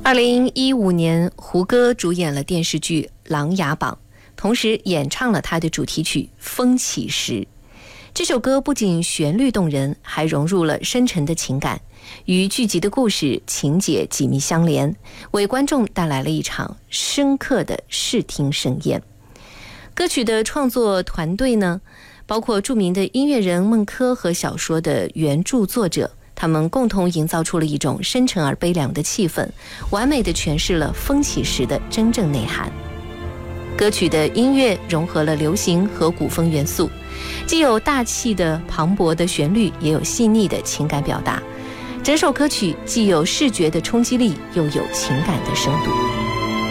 2015年，胡歌主演了电视剧《琅琊榜》，同时演唱了他的主题曲《风起时》。这首歌不仅旋律动人，还融入了深沉的情感，与剧集的故事情节紧密相连，为观众带来了一场深刻的视听盛宴。歌曲的创作团队呢，包括著名的音乐人孟轲和小说的原著作者，他们共同营造出了一种深沉而悲凉的气氛，完美地诠释了风起时的真正内涵。歌曲的音乐融合了流行和古风元素，既有大气的磅礴的旋律，也有细腻的情感表达。整首歌曲既有视觉的冲击力，又有情感的深度。